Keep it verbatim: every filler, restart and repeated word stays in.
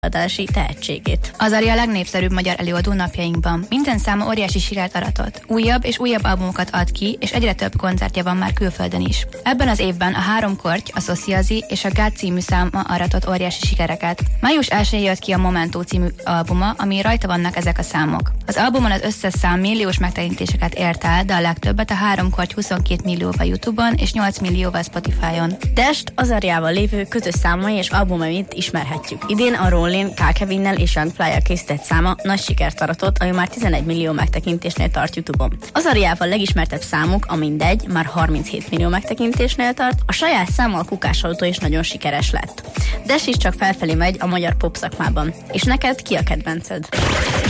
előadási tehetségét. Azaria a legnépszerűbb magyar előadó napjainkban. Minden száma óriási sikert aratott. Újabb és újabb albumokat ad ki, és egyre több koncertje van már külföldön is. Ebben az évben a Három korty, a Szociazi és a Gát című száma aratott óriási sikereket. május elsején jött ki a Momento című albuma, ami rajta vannak ezek a számok. Az albumon az összes szám milliós megtekintéseket ért el, de a legtöbbet a Három korty huszonkét millióval YouTube-on és nyolc millióval Spotify-on. Dest Azariával lévő közös számai és albumait ismerhetjük. Idén a Rollin, K. Kevinnel és Young Fly-jal készített száma nagy sikert aratott, ami már tizenegy millió megtekintésnél tart YouTube-on. Azariával legismertebb számuk, a Mindegy, már harminchét millió megtekintésnél tart, a saját számmal Kukás autó is nagyon sikeres lett. Dest is csak felfelé megy a magyar pop szakmában. És neked ki a kedvenced?